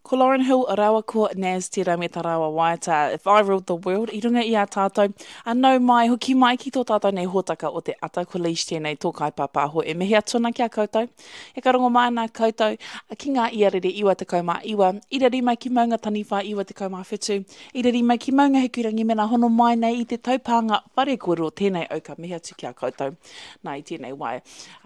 Ko Lauren Hill, a rawa ko Naz tira me ta rawa waita. If I ruled the world, I runga i a tātou. A nau mai, hoki mai ki tō tātou nei hōtaka o te ata ko leish tēnei tō kaipapa ho e mehi atuna ki a koutou. E ka rongo mai nā koutou, ki ngā iarere iwa te kaumā iwa, i rari mai ki maunga taniwha iwa te kaumā whetū, i rari mai ki maunga hekurangi mena hono mai nei i te taupanga whare koro tēnei auka mehi atu ki a koutou. Nā i tēnei wai.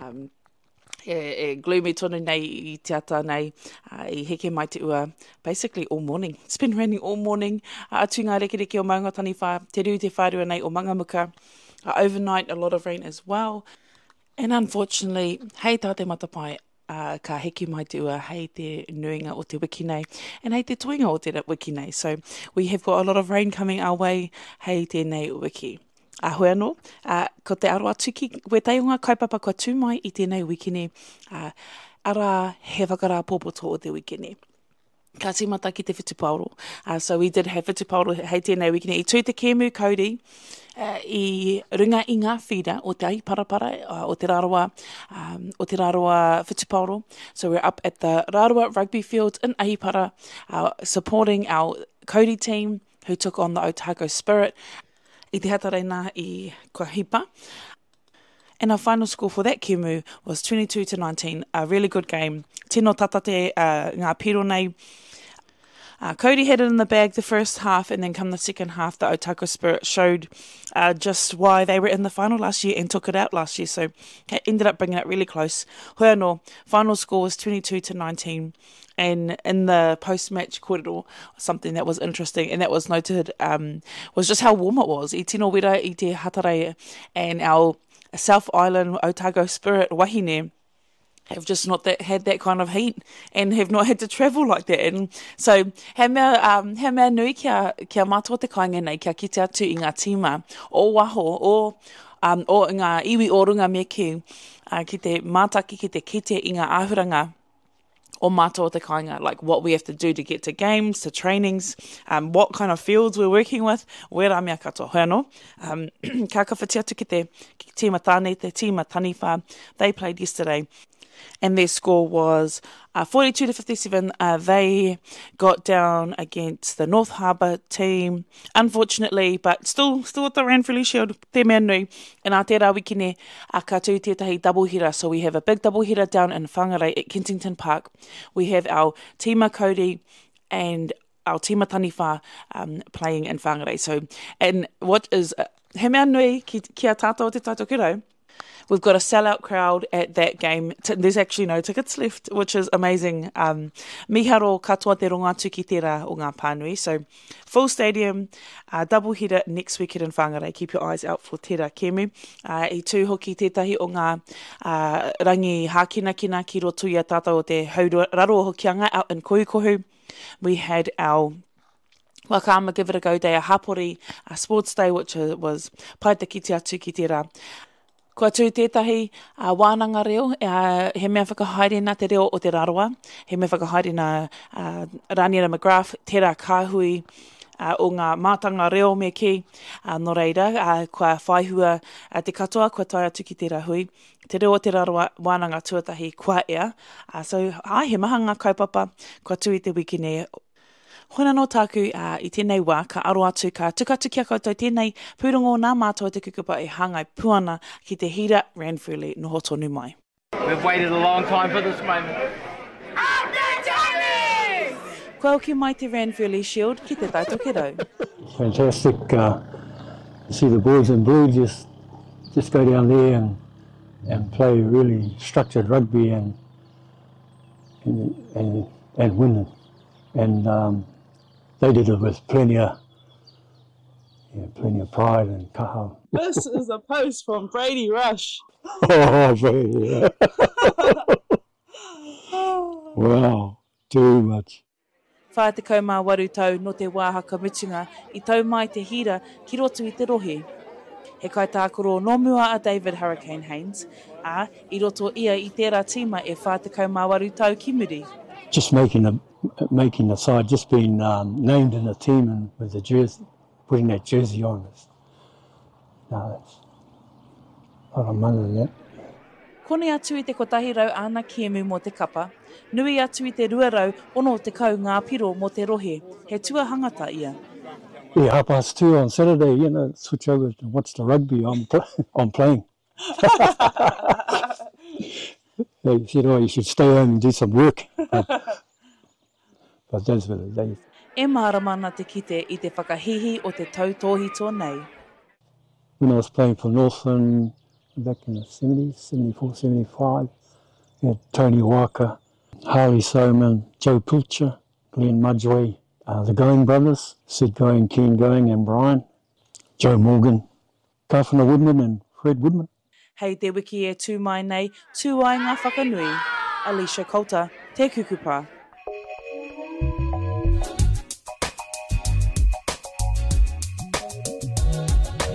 Gloomy tonu nei I te ata nei, I heke mai te ua, basically all morning. It's been raining all morning. Atu ngā rekereke o maunga taniwha, te riu te whārua nei o Mangamuka. Overnight, a lot of rain as well. And unfortunately, hei tā te matapai, ka heke mai te ua, hei te nuinga o te wiki nei, and hei te tuinga o te wiki nei. So we have got a lot of rain coming our way, hei tēnei wiki. Hoi anō, ko te aro atu ki we taionga kaipapa kua tū mai I tēnei wikini, ara he whakarā pōpoto o te wikini. Ka tīmata ki te whitupauro. So we did have whitupauro hei tēnei wikini. I tū te kēmu kauri, I runga I ngā whira o te ai parapara o te rāroa whitupauro. So we're up at the Rāroa Rugby Field in Ahipara, supporting our kauri team who took on the Otago Spirit. I te hatareina I kua hipa. And our final score for that kēmu was 22-19, a really good game. Tino tatate ngā piro nei. Cody had it in the bag the first half, and then come the second half, the Otago Spirit showed just why they were in the final last year and took it out last year. So it ended up bringing it really close. Hoi anō, final score was 22-19. And in the post-match kōrero, something that was interesting and that was noted was just how warm it was. I tino wera I te hatarei, and our South Island Otago Spirit wahine have just not had that kind of heat and have not had to travel like that. And so, he mea nui kia mātua te kāinga nei, kia kite atu I ngā tīma o waho, o ngā iwi o runga me ki te mātaki ki te kite I ngā āhuranga, o mātua te kāinga, like what we have to do to get to games, to trainings, what kind of fields we're working with, wera mea katoa. Hoi anō, ka kawhati atu ki te tīma tāne, te tīma taniwha. They played yesterday, and their score was 42-57. They got down against the North Harbour team, unfortunately, but still at the Ranfurly Shield, te mea nui. And a tērā wikine, ka tū tētahi double hira. So we have a big double hira down in Whangarei at Kensington Park. We have our tīma Cody and our tīma taniwha playing in Whangarei. So, and what is, he mea nui ki a tātou te tātou kirau, we've got a sellout crowd at that game. There's actually no tickets left, which is amazing. Miharo katoa te ronga atu ki tērā o ngā pānui. So, full stadium, double header next weekend in Whangarei. Keep your eyes out for tērā kēmu. I tū hoki tētahi o ngā rangi hākinakina ki roto I a tātou o te raro o hokianga out in Kohukohu. We had our Wakama Give It A Go Day, a hapori, a sports day, which was paita atu ki tērā. Kua tū tētahi wānanga reo, he mea whakahaere nā te reo o te raroa, he mea whakahaere nā Raniera McGrath, tērā kāhui o ngā mātanga reo me ki, no reira, kua whaihua te katoa, kua tai atu ki tērā hui, te reo o te raroa, wānanga tuatahi kua ea. So, he maha ngā kaupapa, kua tū I te wikine. Hoi anō tāku I tēnei wā, ka aro atu, ka tukatu kia koutou tēnei pūrongo nā mātua te kukupa I hangai puana ki te hira Ranfurly noho tonu mai. We've waited a long time for this moment. Up the Johnnies! Kua oki mai te Ranfurly Shield ki te taito kero. Fantastic to see the boys in blue just go down there and play really structured rugby and win it. And they did it with plenty of pride and kaha. This is a post from Brady Rush. Oh, Brady. Wow, too much. Whae te kaumā waru tau no te wāhaka mutunga I tau mai te hira ki roto I te rohe. He kai tākoro no mua a David Hurricane Haynes, I roto ia I tērā tīma e whae te kaumā waru tau ki muri. Just making the side, just being named in the team and with the jersey, putting that jersey on us. No, it's a lot of money in that. Kone atu i te 100 ana kiemu mō te kapa, nui atu i te 260 ngā piro mō te rohe. He tua hangata ia. Yeah, 2:30 on Saturday, you know, switch over to watch the rugby. I'm playing. They said, oh, you should stay home and do some work. But those were the days. E māramana te kite i te whakahihi o te tautōhito nei. When I was playing for Northland back in the 70s, 74, 75, we had Tony Walker, Harley Soman, Joe Pilcher, Glenn Mudgeway, the Going brothers, Sid Going, Ken Going and Brian, Joe Morgan, Kawhana Woodman and Fred Woodman. Hei te wiki e tū mai nei, tū ai ngā whakanui. Alicia Coulter, te kukupa.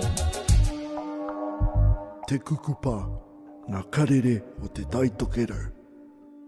Te kukupa, ngā karere o te taitokero.